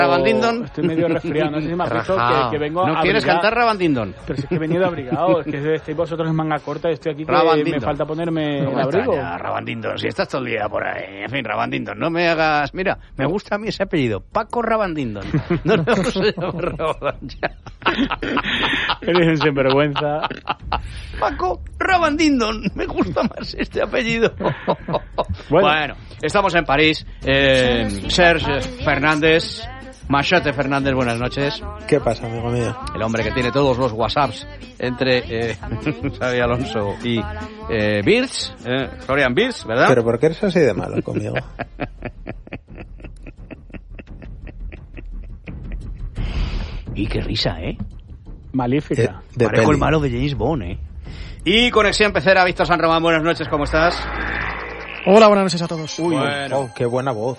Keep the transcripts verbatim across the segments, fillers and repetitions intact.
Rabandindon. Estoy medio resfriado, no sé si me has visto que, que vengo ¿No quieres abrigado. cantar Rabandindon? Pero si es que he venido abrigado, es que estáis vosotros en manga corta y estoy aquí que Rabandindon. me falta ponerme No el me abrigo. extraña, Rabandindon, si estás todo el día por ahí. En fin, Rabandindon, no me hagas... Mira, me gusta a mí ese apellido, Paco Rabandindon. No le vamos a llamar Rabandindon ya. Eres un sinvergüenza. Paco Rabandindon, me gusta más este apellido. Bueno, Bueno, estamos en París. Eh, Serge Fernández, Machete Fernández, buenas noches. ¿Qué pasa, amigo mío? El hombre que tiene todos los WhatsApps entre eh, Xavi Alonso y eh, Birz, eh, Florian Birz, ¿verdad? ¿Pero por qué eres así de malo conmigo? Y qué risa, ¿eh? malífica. De, de Parejo peli. el malo de James Bond, ¿eh? Y Conexión Pecera, Víctor San Román, buenas noches, ¿cómo estás? Hola, buenas noches a todos. Uy, Bueno. oh, qué buena voz.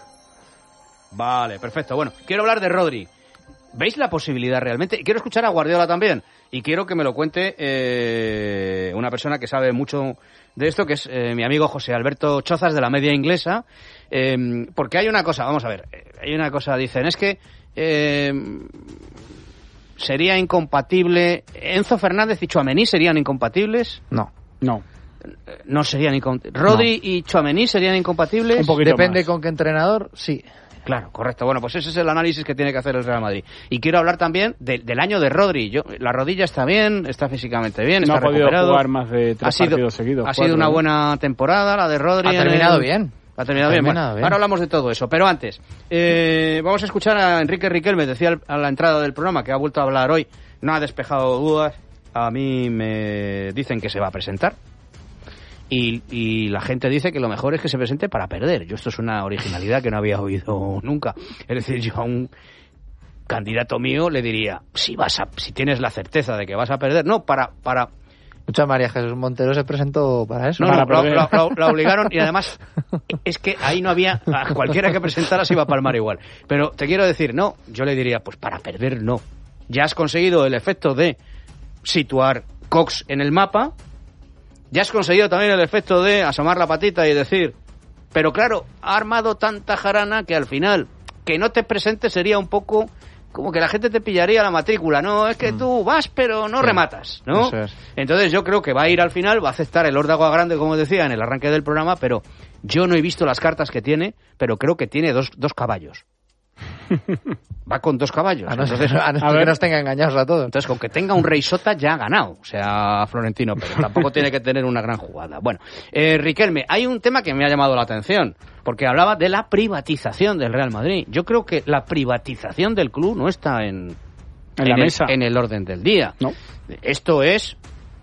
Vale, perfecto. Bueno, quiero hablar de Rodri. ¿Veis la posibilidad realmente? Quiero escuchar a Guardiola también. Y quiero que me lo cuente eh, una persona que sabe mucho de esto, que es eh, mi amigo José Alberto Chozas, de la Media Inglesa. Eh, porque hay una cosa, vamos a ver, eh, hay una cosa, dicen, es que eh, sería incompatible... Enzo Fernández y Tchouaméni serían incompatibles. No. No. No serían incompatibles. Rodri y Tchouaméni serían incompatibles. Un poquito Depende más. con qué entrenador, sí. Claro, correcto. Bueno, pues ese es el análisis que tiene que hacer el Real Madrid. Y quiero hablar también de, del año de Rodri. Yo, la rodilla está bien, está físicamente bien, No está ha podido recuperado. jugar más de tres ha sido, partidos seguidos. Ha cuatro, sido una ¿no? buena temporada la de Rodri. Ha en terminado el- bien. Ha terminado Ha bien. terminado Bueno, bien. ahora hablamos de todo eso. Pero antes, eh, vamos a escuchar a Enrique Riquelme. Decía al- a la entrada del programa que ha vuelto a hablar hoy. No ha despejado dudas. A mí me dicen que se va a presentar. Y, y la gente dice que lo mejor es que se presente para perder. Yo esto es una originalidad que no había oído nunca. Es decir, yo a un candidato mío le diría, si vas a, si tienes la certeza de que vas a perder, no, para, para, Mucha María Jesús Montero se presentó para eso. no, Para no, la, perder. la- la- la obligaron y además es que ahí no había, a cualquiera que presentara se iba a palmar igual. Pero te quiero decir, no, yo le diría, pues para perder no. Ya has conseguido el efecto de situar Cox en el mapa. Ya has conseguido también el efecto de asomar la patita y decir, pero claro, ha armado tanta jarana que al final que no te presentes sería un poco como que la gente te pillaría la matrícula. No, es que tú vas pero no Sí. rematas, ¿no? Eso es. Entonces yo creo que va a ir al final, va a aceptar el Horda Agua Grande, como decía en el arranque del programa, pero yo no he visto las cartas que tiene, pero creo que tiene dos, dos caballos. Va con dos caballos. A no ser, Entonces, a no ser a que ver. nos tenga engañados a todos. entonces, con que tenga un rey sota ya ha ganado, o sea, Florentino, pero tampoco tiene que tener una gran jugada. Bueno, eh, Riquelme, hay un tema que me ha llamado la atención, porque hablaba de la privatización del Real Madrid. Yo creo que la privatización del club no está en, En la el, mesa. en el orden del día. No. Esto es,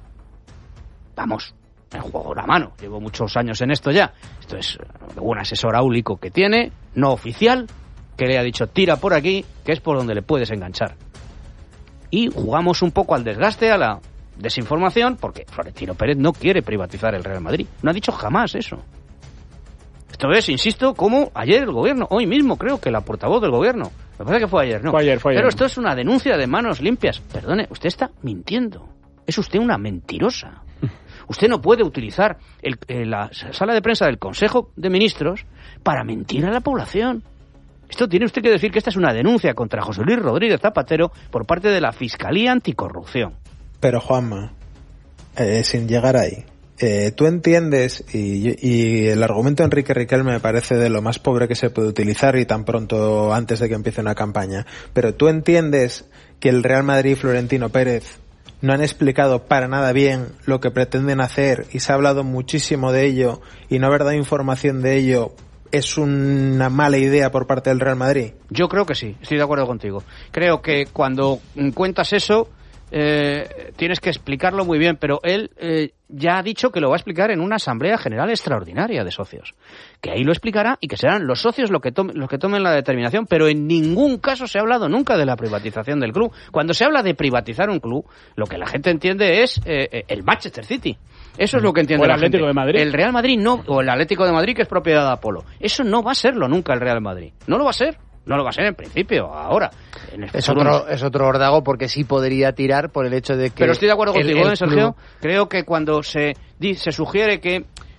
vamos, el juego de la mano. Llevo muchos años en esto ya. Esto es eh, un asesor áulico que tiene, no oficial, que le ha dicho tira por aquí, que es por donde le puedes enganchar. Y jugamos un poco al desgaste, a la desinformación, porque Florentino Pérez no quiere privatizar el Real Madrid. No ha dicho jamás eso. Esto es, insisto, como ayer el gobierno, hoy mismo creo que la portavoz del gobierno, me parece que fue ayer, ¿no? Fue ayer, fue ayer. Pero esto es una denuncia de manos limpias. Perdone, usted está mintiendo. Es usted una mentirosa. Usted no puede utilizar el- eh, la sala de prensa del Consejo de Ministros para mentir a la población. Esto tiene usted que decir que esta es una denuncia contra José Luis Rodríguez Zapatero por parte de la Fiscalía Anticorrupción. Pero Juanma, eh, sin llegar ahí, eh, tú entiendes, y, y el argumento de Enrique Riquelme me parece de lo más pobre que se puede utilizar y tan pronto antes de que empiece una campaña, pero tú entiendes que el Real Madrid y Florentino Pérez no han explicado para nada bien lo que pretenden hacer y se ha hablado muchísimo de ello y no haber dado información de ello es una mala idea por parte del Real Madrid. Yo creo que sí, estoy de acuerdo contigo. Creo que cuando mm, cuentas eso, eh, tienes que explicarlo muy bien, pero él eh, ya ha dicho que lo va a explicar en una asamblea general extraordinaria de socios. Que ahí lo explicará y que serán los socios los que, tomen, los que tomen la determinación, pero en ningún caso se ha hablado nunca de la privatización del club. Cuando se habla de privatizar un club, lo que la gente entiende es eh, eh, el Manchester City. Eso es lo que entiende O el la Atlético gente. de Madrid. El Real Madrid no, o el Atlético de Madrid, que es propiedad de Apolo. Eso no va a serlo nunca el Real Madrid. No lo va a ser. No lo va a ser en principio, ahora. En el Es futuro no. otro, es otro ordago porque sí podría tirar por el hecho de que... Pero estoy de acuerdo el- contigo, el ¿eh, Sergio? club- Creo que cuando se, di- se sugiere que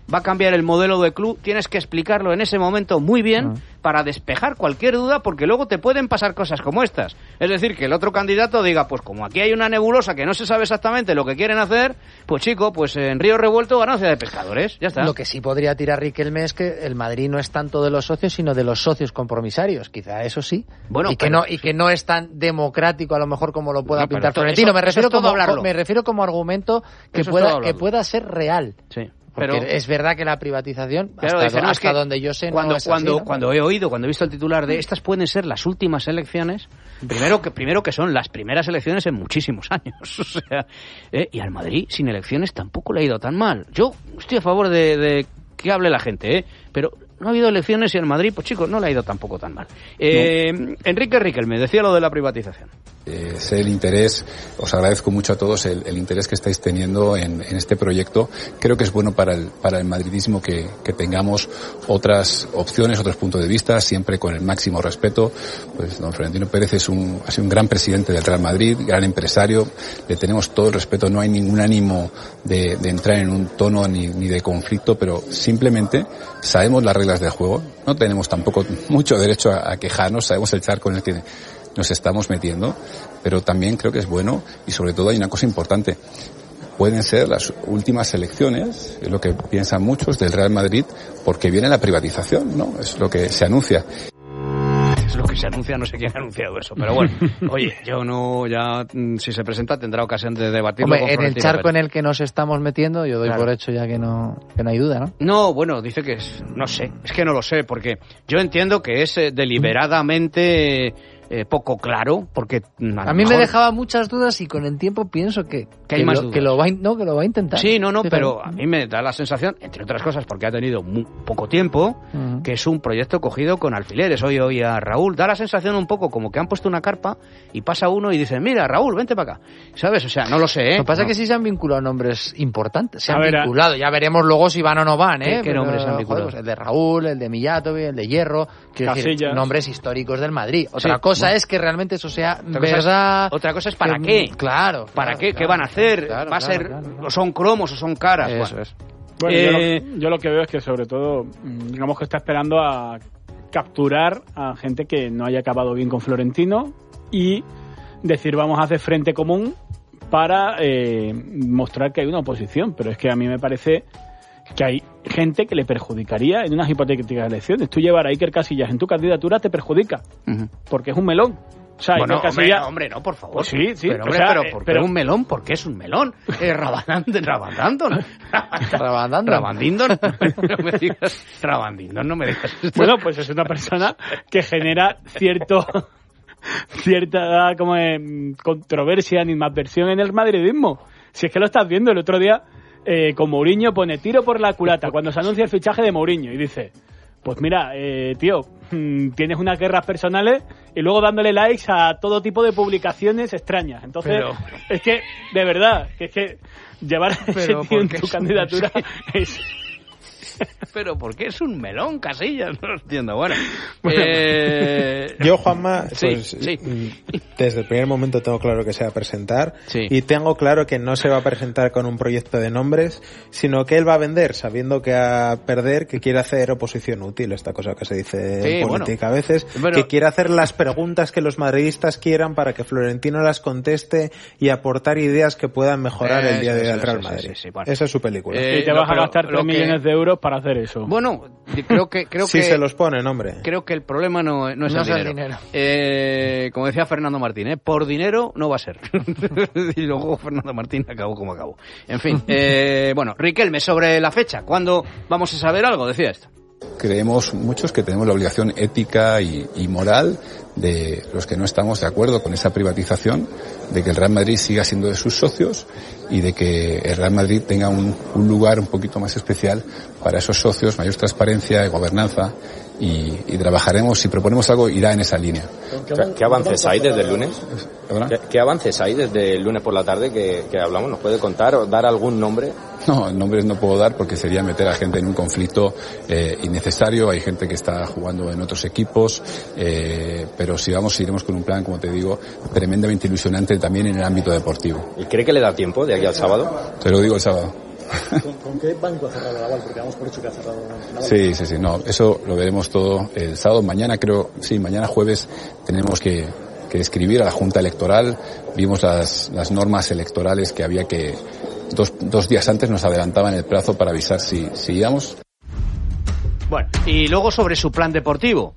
va a cambiar el modelo de club, tienes que explicarlo en ese momento muy bien uh-huh. para despejar cualquier duda, porque luego te pueden pasar cosas como estas. Es decir, que el otro candidato diga, pues como aquí hay una nebulosa que no se sabe exactamente lo que quieren hacer, pues chico, pues en Río Revuelto ganancia de pescadores, ya está. Lo que sí podría tirar Riquelme es que el Madrid no es tanto de los socios, sino de los socios compromisarios, quizá eso sí. Bueno, y que pero... no y que no es tan democrático a lo mejor como lo pueda no, pintar Florentino. Eso, me refiero como hablarlo. me refiero como argumento que eso pueda que pueda ser real. Sí. Porque pero es verdad que la privatización, claro, hasta, no, hasta es donde yo sé, cuando, no es cuando, así, ¿no? Cuando he oído, cuando he visto el titular de estas pueden ser las últimas elecciones, primero que primero que son las primeras elecciones en muchísimos años. O sea, eh, y al Madrid sin elecciones tampoco le ha ido tan mal. Yo estoy a favor de, de que hable la gente, ¿eh? Pero no ha habido elecciones y al Madrid, pues chicos, no le ha ido tampoco tan mal. Eh, no. Enrique Riquelme decía lo de la privatización. Eh, sé el interés, os agradezco mucho a todos el, el interés que estáis teniendo en, en este proyecto. Creo que es bueno para el, para el madridismo que, que tengamos otras opciones, otros puntos de vista, siempre con el máximo respeto. Pues don Florentino Pérez es un, ha sido un gran presidente del Real Madrid, gran empresario, le tenemos todo el respeto, no hay ningún ánimo de, de entrar en un tono ni, ni de conflicto, pero simplemente sabemos las reglas del juego, no tenemos tampoco mucho derecho a, a quejarnos, sabemos el charco en el que nos estamos metiendo, pero también creo que es bueno y sobre todo hay una cosa importante. Pueden ser las últimas elecciones, es lo que piensan muchos del Real Madrid, porque viene la privatización, ¿no? Es lo que se anuncia. Es lo que se anuncia, no sé quién ha anunciado eso, pero bueno, oye, yo no, ya, si se presenta tendrá ocasión de debatirlo. Hombre, en el charco en el que nos estamos metiendo, yo doy claro. por hecho ya que no, que no hay duda, ¿no? No, bueno, dice que es, no sé, es que no lo sé, porque yo entiendo que es eh, deliberadamente... Eh, poco claro, porque a, a mí mejor... me dejaba muchas dudas y con el tiempo pienso que que hay que más lo, dudas. que lo va a, no que lo va a intentar. Sí, no, no, sí, pero a mí me da la sensación, entre otras cosas, porque ha tenido muy poco tiempo, uh-huh. que es un proyecto cogido con alfileres. Hoy hoy a Raúl da la sensación un poco como que han puesto una carpa y pasa uno y dicen, mira, Raúl, vente para acá, ¿sabes? O sea, no lo sé, ¿eh? Lo que pasa no. es que sí se han vinculado nombres importantes, se han ver, vinculado. Ya veremos luego si van o no van, ¿eh? ¿Qué, qué nombres se han vinculado? Joder, pues el de Raúl, el de Mijatovic, el de Hierro, quiero decir, nombres históricos del Madrid. Otra sí, cosa bueno. es que realmente eso sea otra verdad. Cosa es, otra cosa es para que, qué. Claro. ¿Para claro, qué? Claro, ¿Qué van a hacer? Claro, ¿Va a claro, ser, claro, claro. o son cromos o son caras? Eso bueno. es. Bueno, eh, yo, lo, yo lo que veo es que sobre todo, digamos que está esperando a capturar a gente que no haya acabado bien con Florentino y decir vamos a hacer frente común para eh, mostrar que hay una oposición. Pero es que a mí me parece que hay gente que le perjudicaría en unas hipotéticas elecciones. Tú llevar a Iker Casillas en tu candidatura te perjudica, uh-huh. porque es un melón. O sea, bueno, Iker hombre, Casillas... no, hombre, no, por favor. Pues sí, sí. Pero, hombre, o sea, pero eh, ¿por qué pero... un melón? ¿Por qué es un melón? Eh, Rabandando, Rabandando, ¿no? Rabandando. Rabandindon, no me digas, Rabandindon, no me digas. Bueno, pues es una persona que genera cierto... cierta como eh, controversia, animadversión en el madridismo. Si es que lo estás viendo, el otro día eh, con Mourinho pone tiro por la culata cuando se anuncia el fichaje de Mourinho y dice, pues mira, eh, tío, mmm, tienes unas guerras personales y luego dándole likes a todo tipo de publicaciones extrañas. Entonces, pero... es que, de verdad, es que llevar a ese tío en tu candidatura es... Pero ¿por qué es un melón, Casillas? No lo entiendo. Bueno, eh... yo, Juanma, pues, sí, sí. desde el primer momento tengo claro que se va a presentar sí. y tengo claro que no se va a presentar con un proyecto de nombres, sino que él va a vender, sabiendo que a perder, que quiere hacer oposición útil, esta cosa que se dice sí, en política bueno. a veces, bueno. que quiere hacer las preguntas que los madridistas quieran para que Florentino las conteste y aportar ideas que puedan mejorar eh, el día de hoy al Real Madrid. Sí, sí, sí, bueno. Esa es su película. Eh, y te vas a gastar tres millones de euros para hacer eso. Bueno, creo que creo si que se los ponen, hombre. Creo que el problema no, no es no el es dinero. El dinero. Eh, como decía Fernando Martín, ¿eh? Por dinero no va a ser. Y luego Fernando Martín acabó como acabó. En fin, eh, bueno, Riquelme, sobre la fecha, ¿cuándo vamos a saber algo? Decía esto. Creemos muchos que tenemos la obligación ética y, y moral de los que no estamos de acuerdo con esa privatización, de que el Real Madrid siga siendo de sus socios y de que el Real Madrid tenga un, un lugar un poquito más especial para esos socios, mayor transparencia y gobernanza, y, y trabajaremos, si proponemos algo, irá en esa línea. ¿Qué, qué avances hay desde el lunes? ¿Qué, ¿Qué avances hay desde el lunes por la tarde que, que hablamos? ¿Nos puede contar o dar algún nombre? No, nombres no puedo dar porque sería meter a gente en un conflicto eh, innecesario. Hay gente que está jugando en otros equipos, eh, pero si vamos, iremos con un plan, como te digo, tremendamente ilusionante también en el ámbito deportivo. ¿Y cree que le da tiempo de aquí al sábado? Te lo digo el sábado. ¿Con, ¿Con qué banco ha cerrado la Aval? Porque damos por hecho que ha cerrado la Aval. Sí, sí, sí, no, eso lo veremos todo el sábado. Mañana creo, sí, mañana jueves tenemos que, que escribir a la Junta Electoral. Vimos las, las normas electorales que había que, dos, dos días antes nos adelantaban el plazo para avisar si, si íbamos. Bueno, y luego sobre su plan deportivo.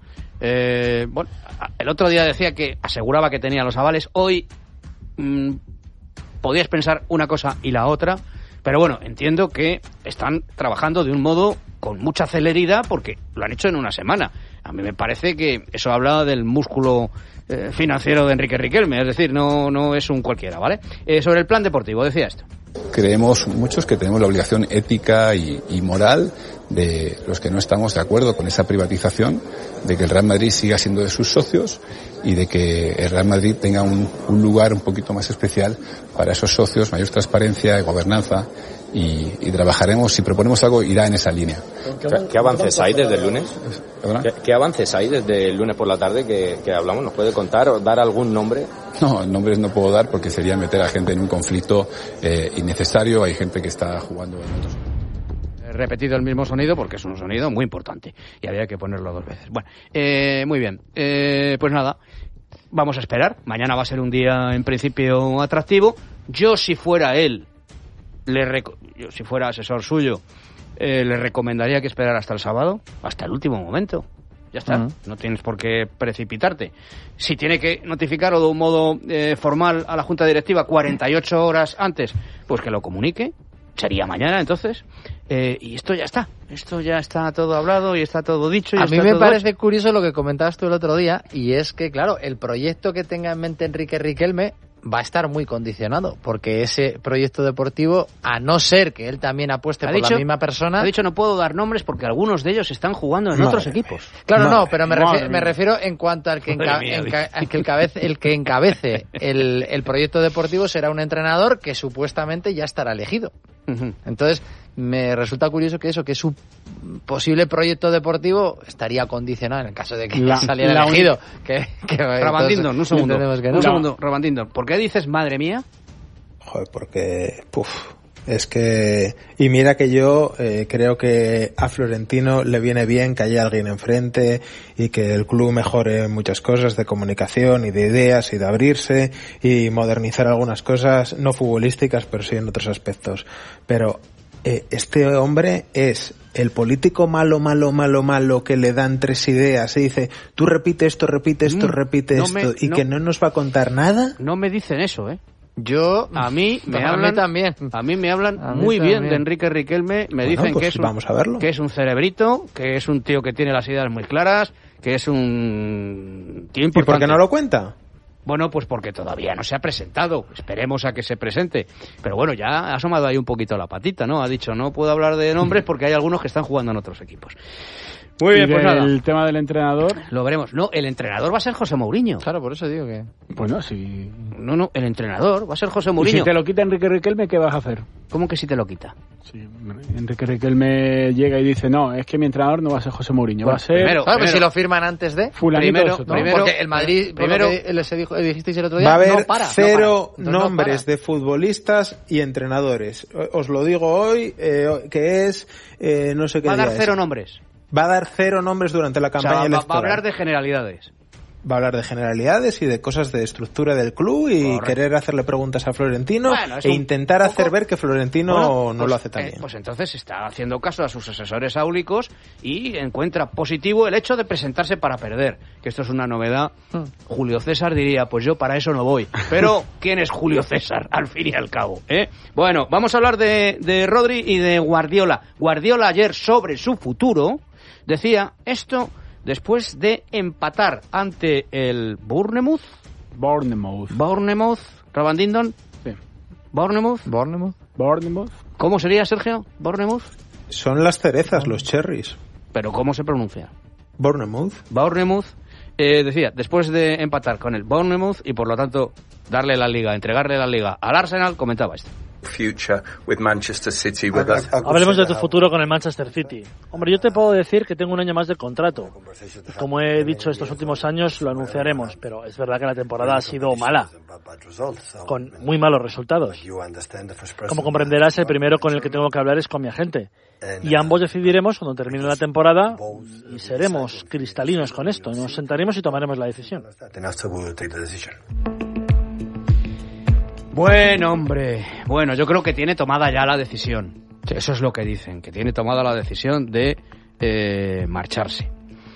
Eh, bueno, el otro día decía que aseguraba que tenía los avales. Hoy mmm, podías pensar una cosa y la otra, pero bueno, entiendo que están trabajando de un modo con mucha celeridad porque lo han hecho en una semana. A mí me parece que eso habla del músculo eh, financiero de Enrique Riquelme, es decir, no, no es un cualquiera, ¿vale? Eh, sobre el plan deportivo, decía esto. Creemos muchos que tenemos la obligación ética y, y moral de los que no estamos de acuerdo con esa privatización, de que el Real Madrid siga siendo de sus socios y de que el Real Madrid tenga un, un lugar un poquito más especial para esos socios, mayor transparencia y gobernanza, y, y trabajaremos, si proponemos algo, irá en esa línea. ¿Qué, qué avances hay desde el lunes? ¿Qué, ¿Qué avances hay desde el lunes por la tarde que, que hablamos? ¿Nos puede contar o dar algún nombre? No, nombres no puedo dar porque sería meter a gente en un conflicto eh, innecesario. Hay gente que está jugando en otros. He repetido el mismo sonido porque es un sonido muy importante y había que ponerlo dos veces. Bueno, eh, muy bien. Eh, pues nada, vamos a esperar. Mañana va a ser un día en principio atractivo. Yo, si fuera él, le reco- yo, si fuera asesor suyo, eh, le recomendaría que esperara hasta el sábado, hasta el último momento. Ya está, uh-huh. No tienes por qué precipitarte. Si tiene que notificarlo de un modo eh, formal a la Junta Directiva cuarenta y ocho horas antes, pues que lo comunique. Sería mañana, entonces. Eh, y esto ya está. Esto ya está todo hablado y está todo dicho. Y a está mí me todo parece hecho. curioso lo que comentabas tú el otro día, y es que, claro, el proyecto que tenga en mente Enrique Riquelme va a estar muy condicionado, porque ese proyecto deportivo, a no ser que él también apueste por dicho, la misma persona... Ha dicho no puedo dar nombres porque algunos de ellos están jugando en Madre otros mía. equipos. Claro, Madre, no, pero me, refiero, madre me refiero en cuanto al que, enca- mía, enca- al que el, cabece, el que encabece el, el proyecto deportivo será un entrenador que supuestamente ya estará elegido. Uh-huh. Entonces, me resulta curioso que eso, que su posible proyecto deportivo estaría condicionado en el caso de que La- saliera la elegido. Que, que Rabandindon, un segundo. entendemos que no. Un segundo, Rabandindon. ¿Por qué dices madre mía? Joder, porque... Puf, es que... Y mira que yo eh, creo que a Florentino le viene bien que haya alguien enfrente y que el club mejore muchas cosas de comunicación y de ideas y de abrirse y modernizar algunas cosas, no futbolísticas, pero sí en otros aspectos. Pero eh, este hombre es el político malo, malo, malo, malo que le dan tres ideas y dice, tú repite esto, repite esto, Mm, repite no esto, me- y no- que no nos va a contar nada. No me dicen eso, ¿eh? Yo, A mí me a hablan mí también. A mí me hablan A mí muy bien también. de Enrique Riquelme. Me Bueno, dicen pues que es un, vamos a verlo. que es un cerebrito, que es un tío que tiene las ideas muy claras, que es un tío ¿Y importante. por qué no lo cuenta? Bueno, pues porque todavía no se ha presentado. Esperemos a que se presente. Pero bueno, ya ha asomado ahí un poquito la patita, ¿no? Ha dicho, no puedo hablar de nombres porque hay algunos que están jugando en otros equipos. Muy bien, y pues nada. el tema del entrenador, Lo veremos. No, el entrenador va a ser José Mourinho. Claro, por eso digo que... bueno, si, No, no, el entrenador va a ser José y Mourinho. si te lo quita Enrique Riquelme, ¿qué vas a hacer? ¿Cómo que si te lo quita? Sí, Enrique Riquelme llega y dice, no, es que mi entrenador no va a ser José Mourinho, va a ser primero- Claro, pero primero- si lo firman antes de... fulanito primero- de Soto. ¿no? primero- Porque el Madrid, primero- primero les dijo, dijisteis el otro día, Va a haber no para. cero no para. Entonces no nombres para. de futbolistas y entrenadores. O- Os lo digo hoy, eh, que es, eh, no sé qué Va a dar día cero es. nombres. Va a dar cero nombres durante la O sea, campaña va, va a electoral. hablar de generalidades. Va a hablar de generalidades y de cosas de estructura del club y Correcto. querer hacerle preguntas a Florentino Bueno, es e un intentar poco- hacer ver que Florentino Bueno, no pues, lo hace tan eh, bien. Pues entonces está haciendo caso a sus asesores áulicos y encuentra positivo el hecho de presentarse para perder. Que esto es una novedad. Hmm. Julio César diría, pues yo para eso no voy. Pero, ¿quién es Julio César? Al fin y al cabo. ¿eh? Bueno, vamos a hablar de, de Rodri y de Guardiola. Guardiola ayer sobre su futuro decía esto después de empatar ante el Bournemouth. Bournemouth. Bournemouth. Rabandindon. Sí. Bournemouth. Bournemouth. Bournemouth. ¿Cómo sería, Sergio? Bournemouth. Son las cerezas, los cherries. Pero ¿cómo se pronuncia? Bournemouth. Bournemouth. Eh, decía, después de empatar con el Bournemouth y por lo tanto darle la liga, entregarle la liga al Arsenal, comentaba esto. future with Manchester City with us. Hablemos de tu futuro con el Manchester City. Hombre, yo te puedo decir que tengo un año más de contrato. Como he dicho estos últimos años, lo anunciaremos, pero es verdad que la temporada ha sido mala, con muy malos resultados. Como comprenderás, el primero con el que tengo que hablar es con mi agente. Y ambos decidiremos cuando termine la temporada y seremos cristalinos con esto. Nos sentaremos y tomaremos la decisión. Bueno, hombre, bueno, yo creo que tiene tomada ya la decisión. Eso es lo que dicen, que tiene tomada la decisión de eh, marcharse.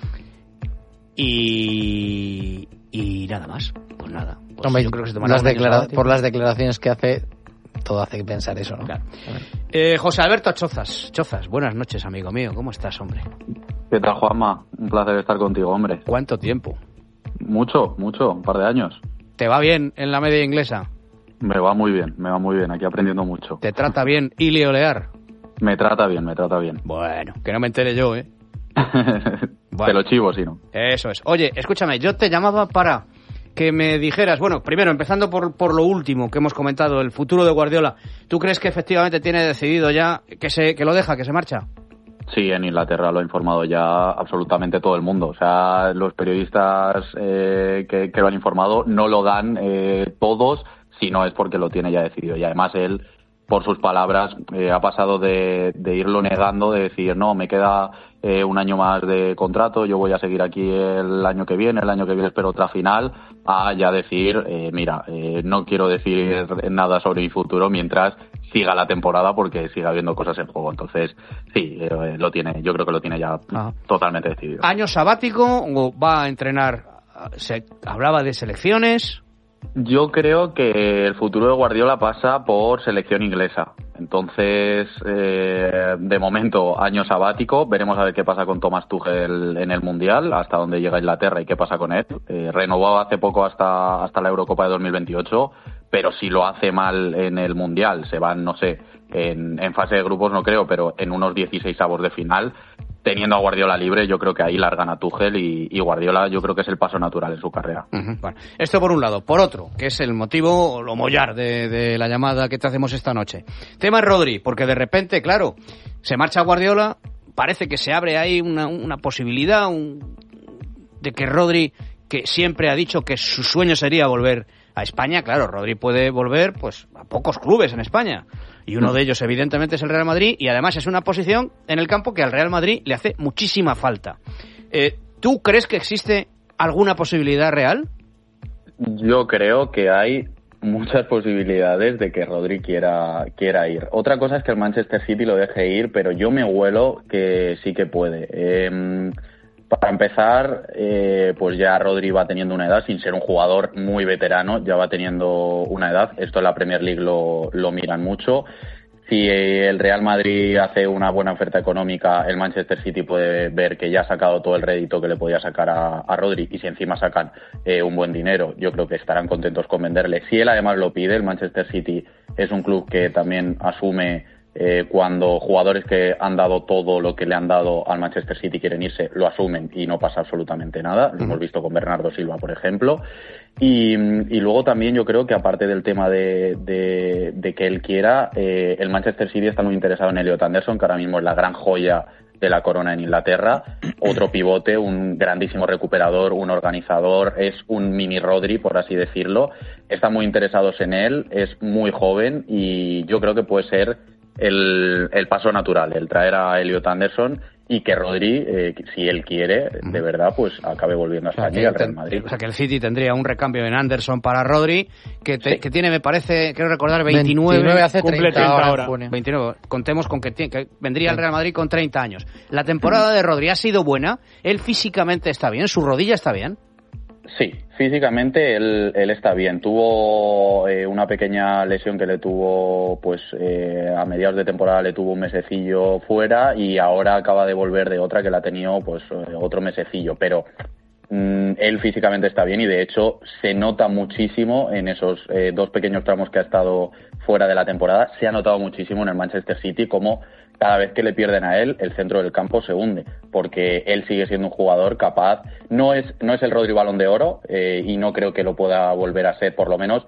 Y, y nada más, pues nada. Pues hombre, yo creo que se tomará las un declara- por las declaraciones que hace, todo hace pensar eso, ¿no? Claro. Eh, José Alberto Chozas, Chozas, buenas noches, amigo mío, ¿cómo estás, hombre? ¿Qué tal, Juanma? Un placer estar contigo, hombre. ¿Cuánto tiempo? Mucho, mucho, un par de años. ¿Te va bien en la media inglesa? Me va muy bien, me va muy bien, aquí aprendiendo mucho. ¿Te trata bien Ili Olear? Me trata bien, me trata bien. Bueno, que no me entere yo, ¿eh? Bueno. Te lo chivo, si no. Eso es. Oye, escúchame, yo te llamaba para que me dijeras, bueno, primero, empezando por, por lo último que hemos comentado, el futuro de Guardiola. ¿Tú crees que efectivamente tiene decidido ya que se que lo deja, que se marcha? Sí, en Inglaterra lo ha informado ya absolutamente todo el mundo. O sea, los periodistas eh, que, que lo han informado no lo dan eh, todos, si no es porque lo tiene ya decidido. Y además él, por sus palabras, eh, ha pasado de, de irlo negando, de decir, no, me queda eh, un año más de contrato, yo voy a seguir aquí el año que viene, el año que viene espero otra final, a ya decir, eh, mira, eh, no quiero decir nada sobre mi futuro mientras siga la temporada porque siga habiendo cosas en juego. Entonces, sí, eh, lo tiene, yo creo que lo tiene ya Ajá. totalmente decidido. ¿Año sabático o va a entrenar? Se hablaba de selecciones. Yo creo que el futuro de Guardiola pasa por selección inglesa. Entonces, eh, de momento, año sabático. Veremos a ver qué pasa con Thomas Tuchel en el Mundial, hasta dónde llega Inglaterra y qué pasa con él. Eh, renovó hace poco hasta, hasta la Eurocopa de dos mil veintiocho, pero si lo hace mal en el Mundial, se van, no sé, en, en fase de grupos no creo, pero en unos dieciséis avos de final. Teniendo a Guardiola libre, yo creo que ahí largan a Tuchel y, y Guardiola yo creo que es el paso natural en su carrera. Uh-huh. Bueno, esto por un lado. Por otro, que es el motivo, lo mollar de, de la llamada que te hacemos esta noche. Tema Rodri, porque de repente, claro, se marcha Guardiola, parece que se abre ahí una, una posibilidad un, de que Rodri, que siempre ha dicho que su sueño sería volver a España, claro, Rodri puede volver pues a pocos clubes en España. Y uno de ellos, evidentemente, es el Real Madrid, y además es una posición en el campo que al Real Madrid le hace muchísima falta. Eh, ¿Tú crees que existe alguna posibilidad real? Yo creo que hay muchas posibilidades de que Rodri quiera, quiera ir. Otra cosa es que el Manchester City lo deje ir, pero yo me huelo que sí que puede. Eh, para empezar, eh, pues ya Rodri va teniendo una edad, sin ser un jugador muy veterano, ya va teniendo una edad. Esto en la Premier League lo, lo miran mucho. Si el Real Madrid hace una buena oferta económica, el Manchester City puede ver que ya ha sacado todo el rédito que le podía sacar a, a Rodri, y si encima sacan eh, un buen dinero, yo creo que estarán contentos con venderle. Si él además lo pide, el Manchester City es un club que también asume eh, cuando jugadores que han dado todo lo que le han dado al Manchester City quieren irse, lo asumen y no pasa absolutamente nada. Lo hemos visto con Bernardo Silva, por ejemplo. Y, y luego también yo creo que aparte del tema de, de, de que él quiera, eh, el Manchester City está muy interesado en Elliot Anderson, que ahora mismo es la gran joya de la corona en Inglaterra, otro pivote, un grandísimo recuperador, un organizador, es un mini Rodri, por así decirlo. Están muy interesados en él, es muy joven y yo creo que puede ser el, el paso natural, el traer a Elliot Anderson y que Rodri, eh, si él quiere, de verdad, pues acabe volviendo a España, o sea, y al Real Madrid. O sea, que el City tendría un recambio en Anderson para Rodri, que, te, sí. que tiene, me parece, quiero recordar, veintinueve, veintinueve hace treinta, treinta ahora. veintinueve, contemos con que, tiene, que vendría sí. al Real Madrid con treinta años. La temporada de Rodri ha sido buena, él físicamente está bien, su rodilla está bien. Sí, físicamente él, él está bien. Tuvo eh, una pequeña lesión que le tuvo, pues eh, a mediados de temporada le tuvo un mesecillo fuera y ahora acaba de volver de otra que la ha tenido pues eh, otro mesecillo. Pero mm, él físicamente está bien y de hecho se nota muchísimo en esos eh, dos pequeños tramos que ha estado fuera de la temporada. Se ha notado muchísimo en el Manchester City como cada vez que le pierden a él, el centro del campo se hunde, porque él sigue siendo un jugador capaz. No es no es el Rodri Balón de Oro, eh, y no creo que lo pueda volver a ser, por lo menos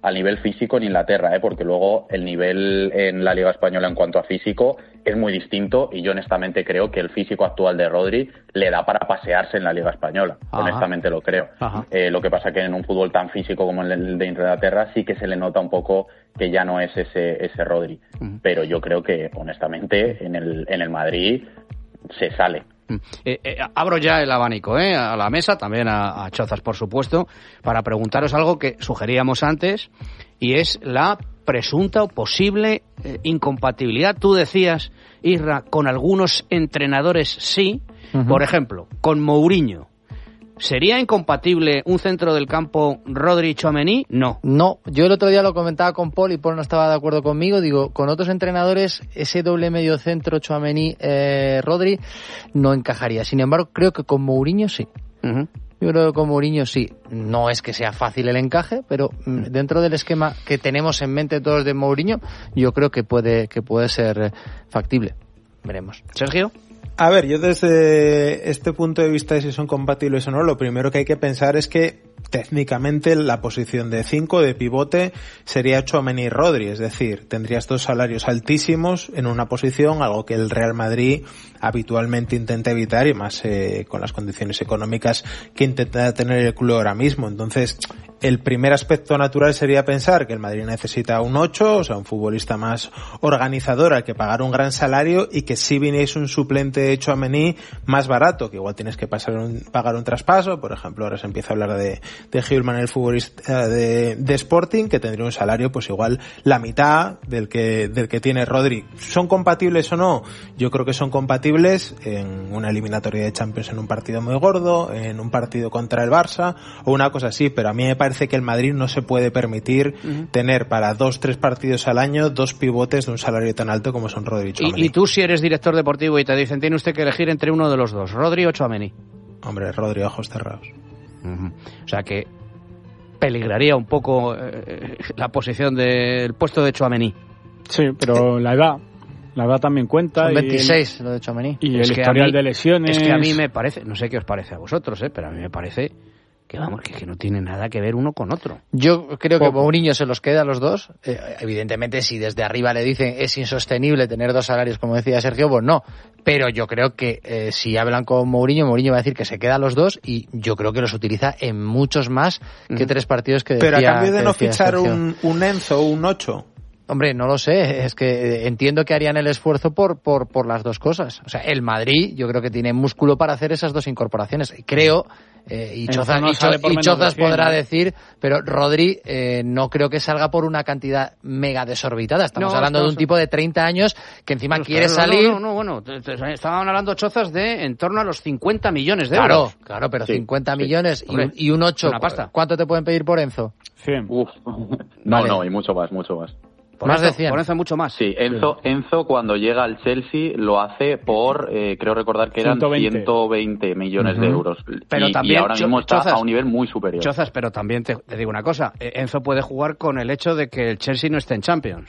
al nivel físico en Inglaterra, ¿eh? Porque luego el nivel en la Liga Española en cuanto a físico es muy distinto y yo honestamente creo que el físico actual de Rodri le da para pasearse en la Liga Española. Ajá. Honestamente lo creo. Eh, lo que pasa que en un fútbol tan físico como el de Inglaterra sí que se le nota un poco que ya no es ese ese Rodri. Uh-huh. Pero yo creo que honestamente en el en el Madrid se sale. Eh, eh, abro ya el abanico eh, a la mesa, también a, a Chozas, por supuesto, para preguntaros algo que sugeríamos antes, y es la presunta o posible eh, incompatibilidad. Tú decías, Isra, con algunos entrenadores sí, uh-huh. Por ejemplo, con Mourinho. ¿Sería incompatible un centro del campo Rodri-Tchouaméni? No. No, yo el otro día lo comentaba con Paul y Paul no estaba de acuerdo conmigo. Digo, con otros entrenadores ese doble medio centro Tchouaméni-Rodri eh, no encajaría. Sin embargo, creo que con Mourinho sí. Uh-huh. Yo creo que con Mourinho sí. No es que sea fácil el encaje, pero dentro del esquema que tenemos en mente todos de Mourinho, yo creo que puede, que puede ser factible. Veremos. Sergio. A ver, yo desde este punto de vista de si son compatibles o no, lo primero que hay que pensar es que técnicamente la posición de cinco de pivote sería Tchouaméni y Rodri, es decir, tendrías dos salarios altísimos en una posición, algo que el Real Madrid habitualmente intenta evitar y más eh, con las condiciones económicas que intenta tener el club ahora mismo. Entonces, el primer aspecto natural sería pensar que el Madrid necesita un ocho, o sea, un futbolista más organizador al que pagar un gran salario y que si viniese un suplente de Tchouaméni más barato, que igual tienes que pasar un, pagar un traspaso. Por ejemplo, ahora se empieza a hablar de, de Gilman, el futbolista de, de Sporting, que tendría un salario pues igual la mitad del que, del que tiene Rodri. ¿Son compatibles o no? Yo creo que son compatibles en una eliminatoria de Champions en un partido muy gordo, en un partido contra el Barça o una cosa así, pero a mí me parece que el Madrid no se puede permitir uh-huh. tener para dos, tres partidos al año dos pivotes de un salario tan alto como son Rodri y Tchouaméni. ¿Y, y tú si eres director deportivo y te dicen tiene usted que elegir entre uno de los dos, Rodri o Tchouaméni? Hombre, Rodri, ojos cerrados. Uh-huh. O sea que peligraría un poco eh, la posición del puesto de Tchouaméni. Sí, pero la edad la edad también cuenta. Son veintiséis el, lo de Tchouaméni. Y es el historial mí, de lesiones. Es que a mí me parece, no sé qué os parece a vosotros, eh, pero a mí me parece que vamos, que, que no tiene nada que ver uno con otro. Yo creo que Mourinho se los queda a los dos. Eh, evidentemente, si desde arriba le dicen es insostenible tener dos salarios, como decía Sergio, pues no. Pero yo creo que eh, si hablan con Mourinho, Mourinho va a decir que se queda a los dos y yo creo que los utiliza en muchos más que mm. tres partidos que decía. Pero a cambio de no fichar un, un Enzo o un ocho. Hombre, no lo sé, es que entiendo que harían el esfuerzo por, por, por las dos cosas. O sea, el Madrid yo creo que tiene músculo para hacer esas dos incorporaciones. Creo, eh, y Chozas, no y Cho, y Chozas podrá ¿no? decir, pero Rodri eh, no creo que salga por una cantidad mega desorbitada. Estamos no, hablando de un tipo de treinta años que encima no, quiere claro, salir... No, no, no, bueno, te, te, estaban hablando Chozas de en torno a los cincuenta millones de claro, euros. Claro, claro, pero sí, cincuenta sí. millones y un, y un ocho, ¿cuánto te pueden pedir por Enzo? cien. Uf, no, vale. no, y mucho más, mucho más. Por más Enzo, de cien. Por Enzo mucho más. Sí, Enzo, Enzo cuando llega al Chelsea lo hace por, eh, creo recordar que eran ciento veinte millones uh-huh. de euros. Pero y, también, y ahora mismo está Chozas, a un nivel muy superior. Chozas, pero también te, te digo una cosa. Enzo puede jugar con el hecho de que el Chelsea no esté en Champions.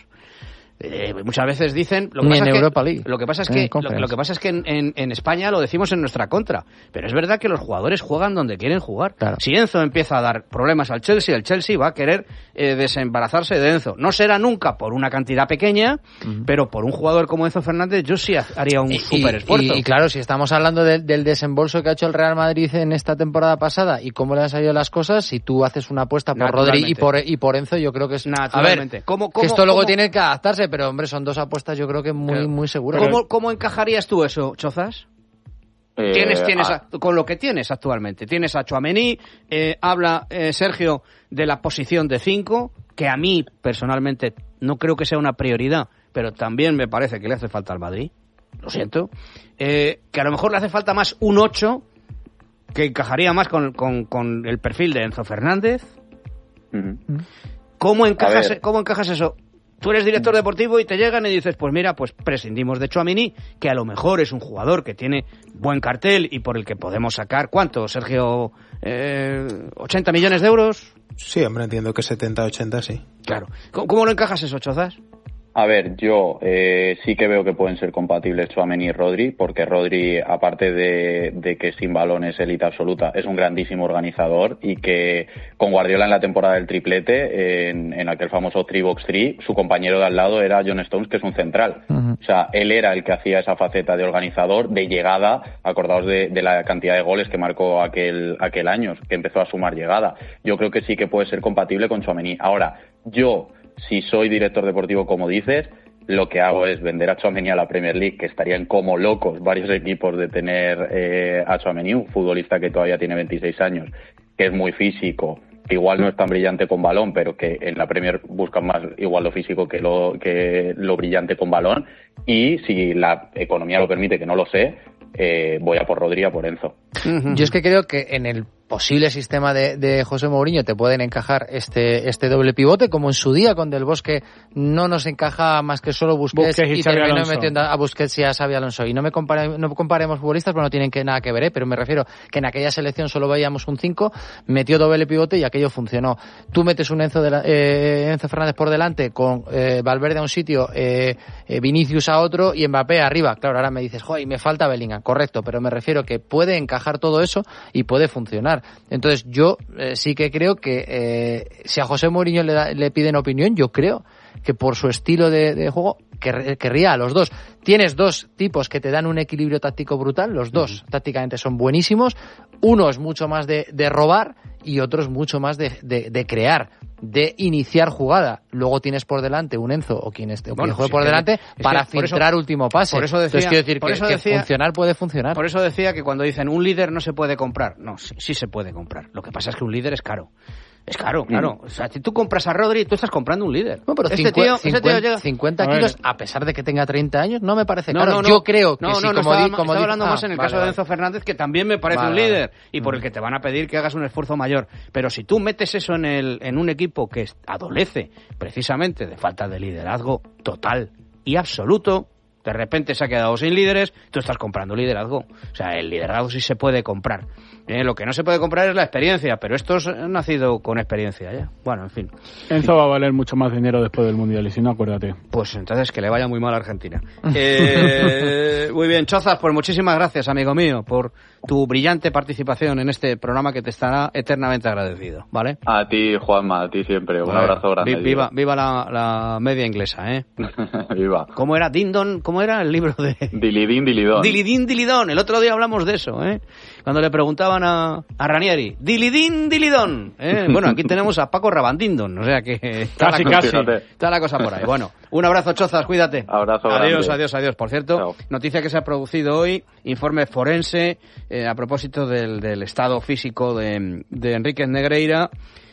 Eh, muchas veces dicen lo que, pasa en es Europa que, League. lo que pasa es que lo, lo que pasa es que en, en, en España lo decimos en nuestra contra, pero es verdad que los jugadores juegan donde quieren jugar. Claro. Si Enzo empieza a dar problemas al Chelsea, el Chelsea va a querer eh, desembarazarse de Enzo. No será nunca por una cantidad pequeña, uh-huh. pero por un jugador como Enzo Fernández yo sí haría un súper esfuerzo. Y, y claro, si estamos hablando de, del desembolso que ha hecho el Real Madrid en esta temporada pasada y cómo le han salido las cosas, si tú haces una apuesta por Rodri y por, y por Enzo, yo creo que es... Naturalmente. A ver, ¿Cómo, cómo, que esto luego cómo? tiene que adaptarse, pero hombre, son dos apuestas yo creo que muy claro. muy seguras. ¿Cómo, ¿Cómo encajarías tú eso, Chozas? Eh, tienes, tienes ah. a, con lo que tienes actualmente. Tienes a Tchouaméni, eh, habla eh, Sergio de la posición de cinco, que a mí personalmente no creo que sea una prioridad, pero también me parece que le hace falta al Madrid, lo siento, eh, que a lo mejor le hace falta más un ocho, que encajaría más con, con, con el perfil de Enzo Fernández. Uh-huh. ¿Cómo encajas, ¿Cómo encajas eso? Tú eres director deportivo y te llegan y dices, pues mira, pues prescindimos de Tchouaméni, que a lo mejor es un jugador que tiene buen cartel y por el que podemos sacar, ¿cuánto, Sergio? Eh, ¿ochenta millones de euros? Sí, hombre, entiendo que setenta, ochenta, sí. Claro. ¿Cómo, cómo lo encajas eso, Chozas? A ver, yo eh, sí que veo que pueden ser compatibles Tchouaméni y Rodri, porque Rodri, aparte de, de que sin balón es élite absoluta, es un grandísimo organizador y que con Guardiola en la temporada del triplete, en, en aquel famoso three box three, su compañero de al lado era John Stones, que es un central. Uh-huh. O sea, él era el que hacía esa faceta de organizador, de llegada, acordaos de, de la cantidad de goles que marcó aquel, aquel año, que empezó a sumar llegada. Yo creo que sí que puede ser compatible con Tchouaméni. Ahora, yo... si soy director deportivo, como dices, lo que hago es vender a Tchouaméni a la Premier League, que estarían como locos varios equipos de tener eh, a Tchouaméni, un futbolista que todavía tiene veintiséis años, que es muy físico, que igual no es tan brillante con balón, pero que en la Premier buscan más igual lo físico que lo, que lo brillante con balón, y si la economía lo permite, que no lo sé, eh, voy a por Rodri, a por Enzo. Yo es que creo que en el posible sistema de, de José Mourinho te pueden encajar este este doble pivote, como en su día con Del Bosque no nos encaja más que solo Busquets, Busquets y, y terminó metiendo a Busquets y a Xabi Alonso. Y no me compare, no comparemos futbolistas, porque no tienen que, nada que ver, ¿eh? Pero me refiero que en aquella selección solo veíamos un cinco, metió doble pivote y aquello funcionó. Tú metes un Enzo, de la, eh, Enzo Fernández por delante con eh, Valverde a un sitio, eh, eh, Vinicius a otro y Mbappé arriba. Claro, ahora me dices, joder, y me falta Bellingham. Correcto, pero me refiero que puede encajar todo eso y puede funcionar. Entonces yo eh, sí que creo que eh, si a José Mourinho le, da, le piden opinión, yo creo que por su estilo de, de juego quer, querría a los dos. Tienes dos tipos que te dan un equilibrio táctico brutal, los dos uh-huh. tácticamente son buenísimos, uno es mucho más de, de robar y otro es mucho más de, de, de crear, de iniciar jugada. Luego tienes por delante un Enzo o quien esté o bueno, quien juegue sí, por delante para filtrar eso, último pase. Por eso decía, Entonces quiero decir por que, eso que decía, funcionar puede funcionar. Por eso decía que cuando dicen un líder no se puede comprar, no, sí, sí se puede comprar. Lo que pasa es que un líder es caro. Es caro, claro. O sea, si tú compras a Rodri, tú estás comprando un líder. No, pero este tío, cincuenta, tío llega... cincuenta kilos, a pesar de que tenga treinta años, no me parece no, caro. No, no, Yo creo que no, sí, no, no, como estaba, di, como estaba di... hablando ah, más en el vale, caso vale. de Enzo Fernández, que también me parece vale, un líder vale. y por el que te van a pedir que hagas un esfuerzo mayor. Pero si tú metes eso en, el, en un equipo que adolece precisamente de falta de liderazgo total y absoluto, de repente se ha quedado sin líderes, tú estás comprando liderazgo. O sea, el liderazgo sí se puede comprar. Eh, lo que no se puede comprar es la experiencia, pero estos han nacido con experiencia ya. Bueno, en fin. Enzo va a valer mucho más dinero después del Mundial, y si no, acuérdate. Pues entonces que le vaya muy mal a Argentina. Eh, muy bien, Chozas, pues muchísimas gracias, amigo mío, por tu brillante participación en este programa que te estará eternamente agradecido, ¿vale? A ti, Juanma, a ti siempre. Un bueno, abrazo grande. Viva, viva la, la media inglesa, ¿eh? Viva. ¿Cómo era Dindon? ¿Cómo era el libro de...? Dilidín, Dilidón. Dilidín, Dilidón. El otro día hablamos de eso, ¿eh? Cuando le preguntaban a, a Ranieri, Dilidín, Dilidón. ¿eh? Bueno, aquí tenemos a Paco Rabandindon, o sea que... Está casi, la casi. Cosa, está la cosa por ahí. Bueno, un abrazo, Chozas, cuídate. Abrazo Adiós, grande. adiós, adiós. Por cierto, Chao. Noticia que se ha producido hoy, informe forense eh, a propósito del, del estado físico de, de Enríquez Negreira.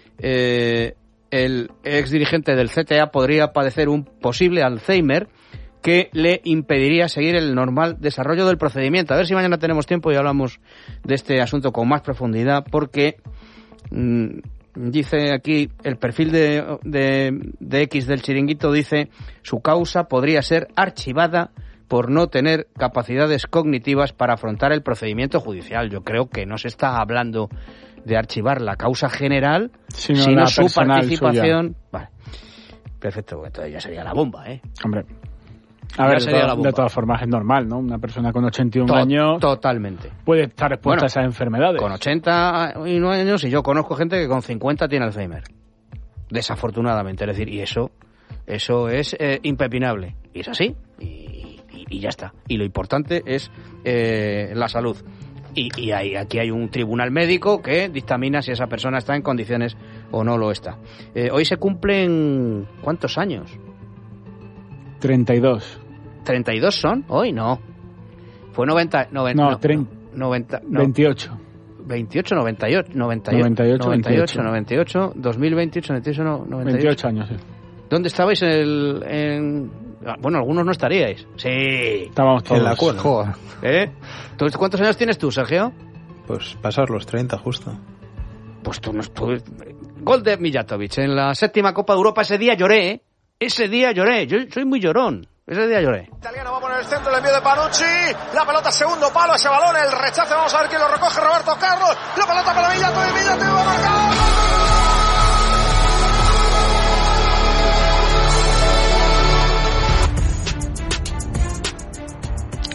Eh, el ex dirigente del C T A podría padecer un posible Alzheimer que le impediría seguir el normal desarrollo del procedimiento. A ver si mañana tenemos tiempo y hablamos de este asunto con más profundidad, porque mmm, dice aquí el perfil de, de, de X del Chiringuito, dice su causa podría ser archivada por no tener capacidades cognitivas para afrontar el procedimiento judicial. Yo creo que no se está hablando de archivar la causa general, sino, sino su participación. Vale. Perfecto, porque entonces ya sería la bomba, ¿eh? Hombre. A ver, de, toda, de todas formas es normal, ¿no? Una persona con ochenta y uno to- años... Totalmente. Puede estar expuesta bueno, a esas enfermedades. Con ochenta y nueve años, y yo conozco gente que con cincuenta tiene Alzheimer. Desafortunadamente. Es decir, y eso eso es eh, impepinable. Y es así. Y, y, y ya está. Y lo importante es eh, la salud. Y, y hay, aquí hay un tribunal médico que dictamina si esa persona está en condiciones o no lo está. Eh, hoy se cumplen... ¿Cuántos años? treinta y dos. ¿treinta y dos son? Hoy no. Fue noventa... noventa no, no, treinta, noventa, no. veintiocho. veintiocho, noventa y ocho, noventa y ocho, noventa y ocho, noventa y ocho, noventa y ocho, dos mil veintiocho, noventa y ocho, noventa y ocho. veintiocho años, sí. ¿Dónde estabais en el...? En... Bueno, algunos no estaríais. Sí. Estábamos todos. En la cueva. ¿Eh? ¿Cuántos años tienes tú, Sergio? Pues pasar los treinta, justo. Pues tú no... Tú... Gol de Mijatovic en la séptima Copa de Europa. Ese día lloré, ¿eh? Ese día lloré. Yo soy muy llorón. Ese día lloré. Italiano va a poner el centro, el envío de Panucci. La pelota, segundo palo, ese balón, el rechace. Vamos a ver quién lo recoge. Roberto Carlos. La pelota para Mijatovic. Mijatovic va a marcar.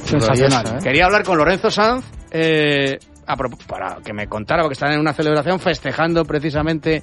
Sensacional, ¿eh? Quería hablar con Lorenzo Sanz eh, a para que me contara, porque están en una celebración festejando precisamente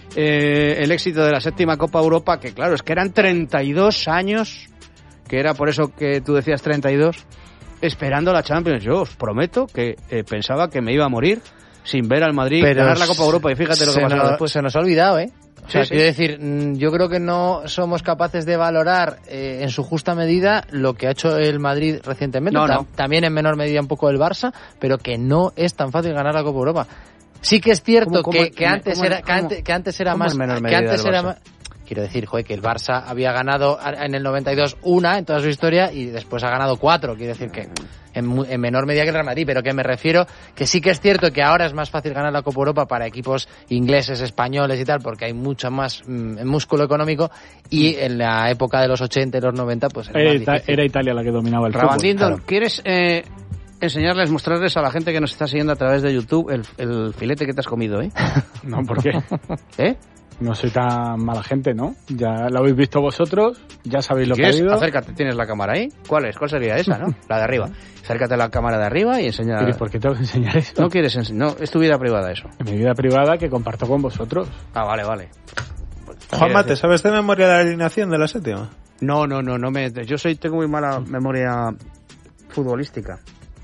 eh, el éxito de la séptima Copa Europa, que claro, es que eran treinta y dos años, que era por eso que tú decías treinta y dos, esperando la Champions. Yo os prometo que eh, pensaba que me iba a morir sin ver al Madrid Pero ganar la Copa Europa, y fíjate lo que pasó después. Se nos ha olvidado, ¿eh? O sea, sí, sí. quiero decir, yo creo que no somos capaces de valorar eh, en su justa medida lo que ha hecho el Madrid recientemente, no, no. también en menor medida un poco el Barça, pero que no es tan fácil ganar la Copa Europa. Sí que es cierto ¿Cómo, que, cómo, que, antes cómo, era, cómo, que, antes, que antes era más... Que antes era más Quiero decir, joder, que el Barça había ganado en el noventa y dos una en toda su historia y después ha ganado cuatro. Quiero decir que en, en menor medida que el Real Madrid, pero que me refiero que sí que es cierto que ahora es más fácil ganar la Copa Europa para equipos ingleses, españoles y tal, porque hay mucho más mm, músculo económico, y en la época de los ochenta y los noventa pues era, era, más Ita- era Italia la que dominaba el Rabandindon, fútbol. Claro. ¿Quieres eh, enseñarles, mostrarles a la gente que nos está siguiendo a través de YouTube el, el filete que te has comido, eh? No, ¿por qué? ¿Eh? No soy tan mala gente, ¿no? Ya lo habéis visto vosotros, ya sabéis lo que ha habido. Acércate, ¿tienes la cámara ahí? ¿Cuál es? ¿Cuál sería esa, no? La de arriba. Acércate a la cámara de arriba y enseña... ¿Y por qué tengo que enseñar eso? No quieres enseñar, no, es tu vida privada eso. En mi vida privada que comparto con vosotros. Ah, vale, vale. Juanma, ¿te sabes de memoria la alineación de la séptima? No, no, no, no me... Yo soy tengo muy mala memoria futbolística.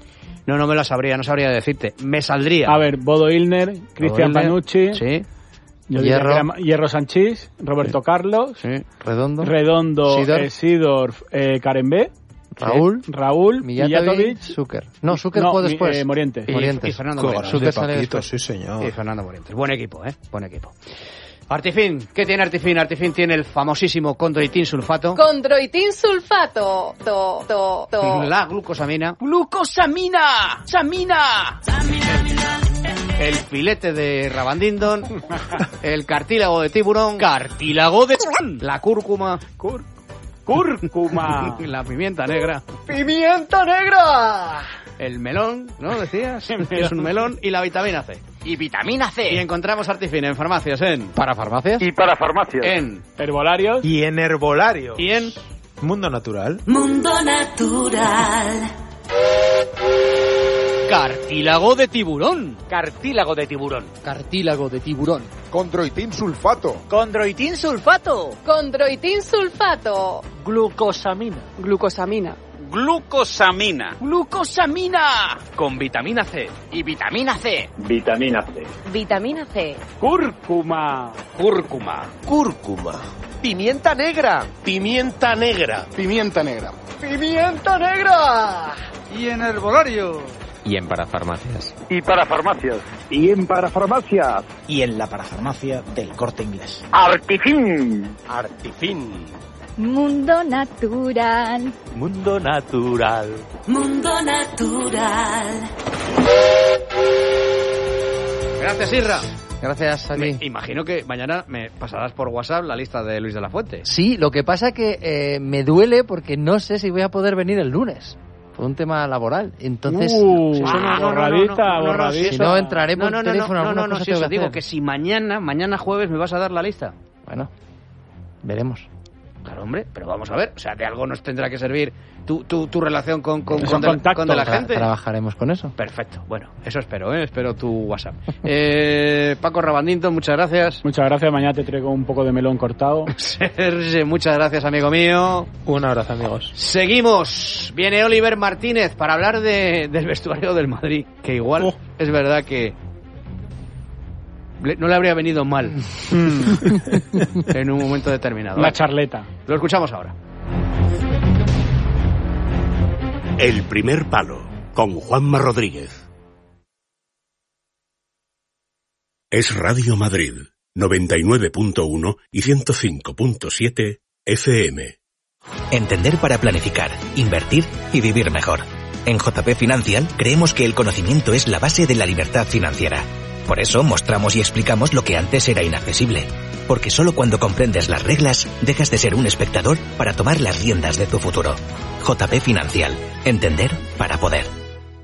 No, no me la sabría, no sabría decirte. Me saldría. A ver, Bodo Illner, Cristian Panucci... Sí. Yo Hierro. Diría que era Hierro Sanchís, Roberto sí. Carlos, sí. Redondo, Redondo Sidorf, eh, Sidorf eh, Karembé, Raúl, sí. Raúl, Mijatovic, Zucker. No, Zucker no, fue después. Eh, Morientes. Y, Morientes. Y Fernando Morientes. Zucker sale después. Sí, señor. Y Fernando Morientes. Buen equipo, ¿eh? Buen equipo. Artifin, ¿qué tiene Artifin? Artifin tiene el famosísimo condroitin sulfato. Condroitin sulfato. To, to, to. La glucosamina. ¡Glucosamina! ¡Samina! El filete de Rabandindon. El cartílago de tiburón. Cartílago de... La cúrcuma. Cur... Cúrcuma. La pimienta negra. ¡Pimienta negra! El melón, ¿no? Decías. Es un melón. Y la vitamina C. Y vitamina C. Y encontramos Artifin en farmacias, en... ¿Para farmacias? Y para farmacias. En... Herbolarios. Y en herbolario. Y en... Mundo Natural. Mundo Natural. Cartílago de tiburón. Cartílago de tiburón. Cartílago de tiburón. Condroitin sulfato. Condroitin sulfato. Condroitin sulfato. Glucosamina. Glucosamina. Glucosamina. Glucosamina. Con vitamina C. Y vitamina C. Vitamina C. Vitamina C. Cúrcuma. Cúrcuma. Cúrcuma. Pimienta negra. Pimienta negra. Pimienta negra. Pimienta negra. Y en herbolario. Y en parafarmacias. Y para farmacias. Y en parafarmacias. Y en la parafarmacia del Corte Inglés. Artifin. Artifin. Mundo Natural. Mundo Natural. Mundo Natural. Gracias, Irra. Gracias a ti. Me imagino que mañana me pasarás por WhatsApp la lista de Luis de la Fuente. Sí, lo que pasa que eh, me duele porque no sé si voy a poder venir el lunes. Por un tema laboral. Entonces, uh, si eso no, borradita, no, no, no, si no entraré por no, no, teléfono. No, no, no, no, si eso que digo que si mañana, mañana jueves me vas a dar la lista. Bueno, veremos. Claro, hombre, pero vamos a ver, o sea, de algo nos tendrá que servir tu, tu, tu relación con, con, con, con, de, la, con de la Tra- gente. Trabajaremos con eso. Perfecto, bueno, eso espero, ¿eh? Espero tu WhatsApp. eh, Paco Rabandindon, muchas gracias. Muchas gracias, mañana te traigo un poco de melón cortado. Serge, muchas gracias, amigo mío. Un abrazo, amigos. Seguimos, viene Oliver Martínez para hablar de, del vestuario del Madrid, que igual oh. es verdad que no le habría venido mal en un momento determinado. Una charleta. Lo escuchamos ahora. El primer palo, con Juanma Rodríguez. Es Radio Madrid, noventa y nueve punto uno y ciento cinco punto siete F M. Entender para planificar, invertir y vivir mejor. En J P Financial creemos que el conocimiento es la base de la libertad financiera. Por eso mostramos y explicamos lo que antes era inaccesible. Porque solo cuando comprendes las reglas, dejas de ser un espectador para tomar las riendas de tu futuro. J P Financial. Entender para poder.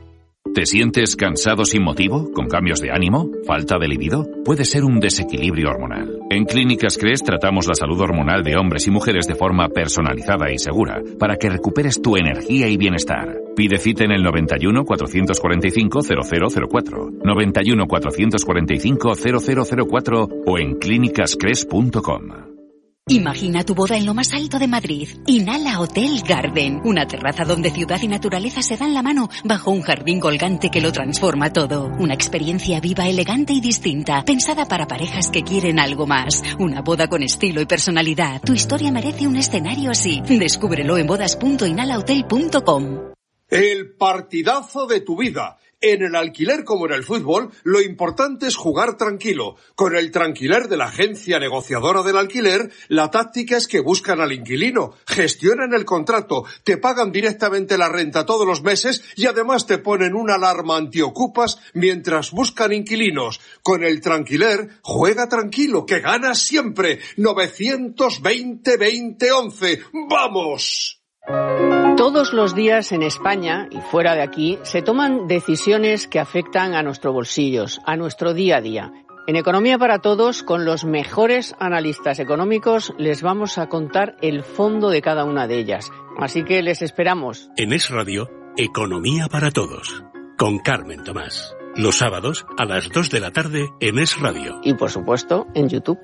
¿Te sientes cansado sin motivo? ¿Con cambios de ánimo? ¿Falta de libido? Puede ser un desequilibrio hormonal. En Clínicas Cres tratamos la salud hormonal de hombres y mujeres de forma personalizada y segura, para que recuperes tu energía y bienestar. Pide cita en el noventa y uno, cuatrocientos cuarenta y cinco, cero cero cero cuatro, noventa y uno, cuatrocientos cuarenta y cinco, cero cero cero cuatro o en clínicas cres punto com. Imagina tu boda en lo más alto de Madrid. Inhala Hotel Garden. Una terraza donde ciudad y naturaleza se dan la mano bajo un jardín colgante que lo transforma todo. Una experiencia viva, elegante y distinta, pensada para parejas que quieren algo más. Una boda con estilo y personalidad. Tu historia merece un escenario así. Descúbrelo en bodas punto inhala hotel punto com. El partidazo de tu vida. En el alquiler como en el fútbol, lo importante es jugar tranquilo. Con el Tranquiler de la agencia negociadora del alquiler, la táctica es que buscan al inquilino, gestionan el contrato, te pagan directamente la renta todos los meses y además te ponen una alarma antiocupas mientras buscan inquilinos. Con el Tranquiler, juega tranquilo, que ganas siempre. novecientos veinte, veinte, once. ¡Vamos! Todos los días en España y fuera de aquí se toman decisiones que afectan a nuestros bolsillos, a nuestro día a día. En Economía para Todos, con los mejores analistas económicos, les vamos a contar el fondo de cada una de ellas. Así que les esperamos. En Es Radio, Economía para Todos, con Carmen Tomás. Los sábados a las dos de la tarde en Es Radio. Y por supuesto, en YouTube.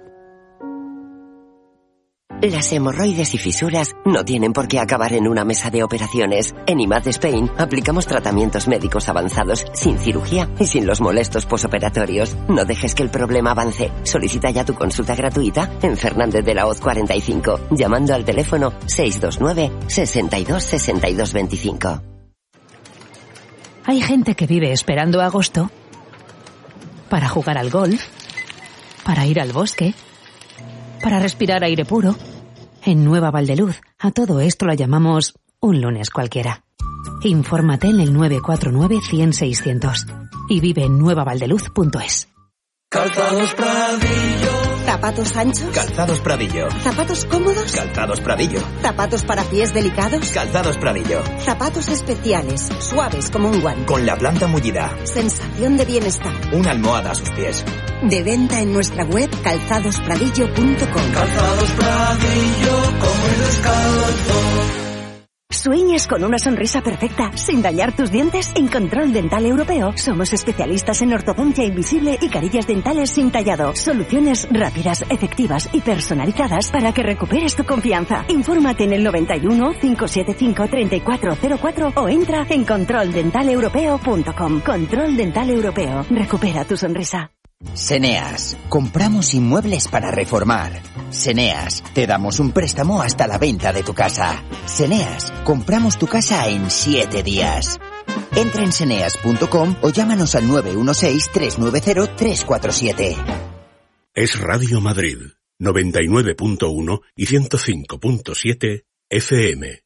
Las hemorroides y fisuras no tienen por qué acabar en una mesa de operaciones. En I M A D Spain aplicamos tratamientos médicos avanzados, sin cirugía y sin los molestos posoperatorios. No dejes que el problema avance. Solicita ya tu consulta gratuita en Fernández de la Hoz cuarenta y cinco, llamando al teléfono seis dos nueve, sesenta y dos, sesenta y dos veinticinco. Hay gente que vive esperando agosto para jugar al golf, para ir al bosque, para respirar aire puro. En Nueva Valdeluz, a todo esto lo llamamos un lunes cualquiera. Infórmate en el nueve cuatro nueve, cien, seiscientos y vive en nueva valdeluz punto es. Calzados Pradillo. ¿Zapatos anchos? Calzados Pradillo. ¿Zapatos cómodos? Calzados Pradillo. ¿Zapatos para pies delicados? Calzados Pradillo. Zapatos especiales, suaves como un guante. Con la planta mullida. Sensación de bienestar. Una almohada a sus pies. De venta en nuestra web calzados pradillo punto com. Calzados Pradillo, como el descalzo. ¿Sueñas con una sonrisa perfecta sin dañar tus dientes? En Control Dental Europeo somos especialistas en ortodoncia invisible y carillas dentales sin tallado. Soluciones rápidas, efectivas y personalizadas para que recuperes tu confianza. Infórmate en el noventa y uno, cinco siete cinco, treinta y cuatro cero cuatro o entra en control dental europeo punto com. Control Dental Europeo. Recupera tu sonrisa. Seneas, compramos inmuebles para reformar. Seneas, te damos un préstamo hasta la venta de tu casa. Seneas, compramos tu casa en siete días. Entra en seneas punto com o llámanos al nueve uno seis, tres nueve cero, tres cuatro siete. Es Radio Madrid, noventa y nueve punto uno y ciento cinco punto siete F M.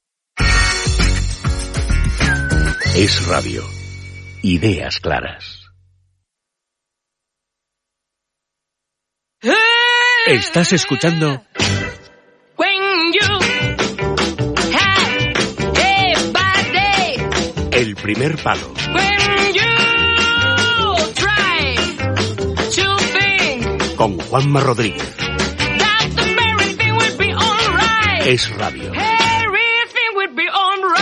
Es Radio. Ideas claras. Estás escuchando El Primer Palo. Con Juanma Rodríguez. Es Radio.